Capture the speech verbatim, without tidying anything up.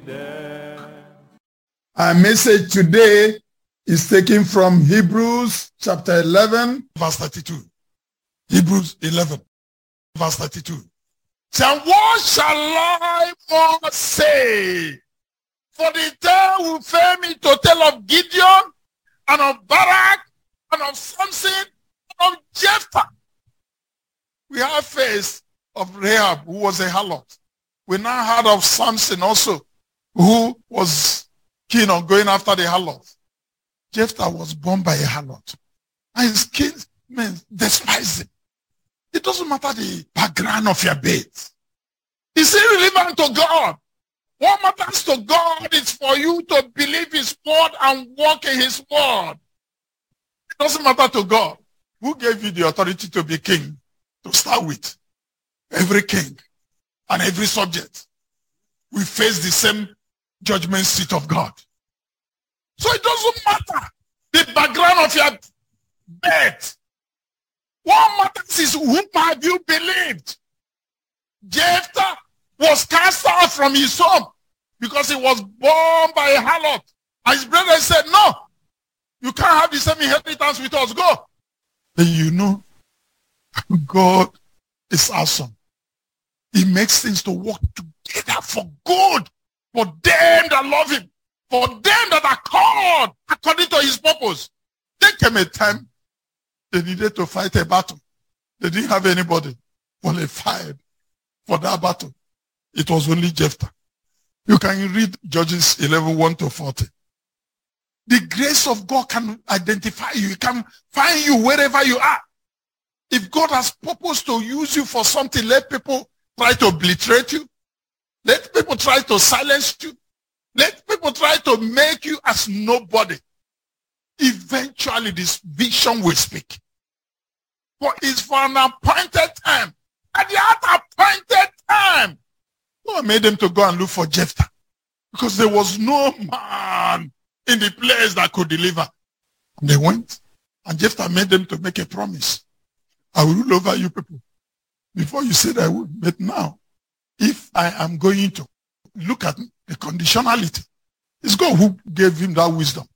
Our message today is taken from Hebrews chapter eleven, verse thirty-two. Hebrews eleven, verse thirty-two. So what shall I more say? For the tale will fail me to tell of Gideon, and of Barak, and of Samson, and of Jephthah. We have faced of Rahab, who was a harlot. We now heard of Samson also, who was keen on going after the harlot. Jephthah was born by a harlot. And his kids, men, despise him. It doesn't matter the background of your birth. It's irrelevant to God. What matters to God is for you to believe his word and walk in his word. It doesn't matter to God. Who gave you the authority to be king? To start with. Every king and every subject. We face the same judgment seat of God. So it doesn't matter the background of your birth. What matters is whom have you believed? Jephthah was cast out from his home because he was born by a harlot. And his brother said, no, you can't have the same inheritance with us. Go. Then you know, God is awesome. He makes things to work together for good. For them that love him. For them that are called according to his purpose. There came a time they needed to fight a battle. They didn't have anybody. When they fired for that battle, it was only Jephthah. You can read Judges eleven, one to forty. The grace of God can identify you. It can find you wherever you are. If God has purpose to use you for something, let people try to obliterate you. Let people try to silence you. Let people try to make you as nobody. Eventually this vision will speak. For it's for an appointed time. At the appointed time. God made them to go and look for Jephthah. Because there was no man in the place that could deliver. And they went. And Jephthah made them to make a promise. I will rule over you people. Before you said I would. But now, if I am going to look at the conditionality, it's God who gave him that wisdom.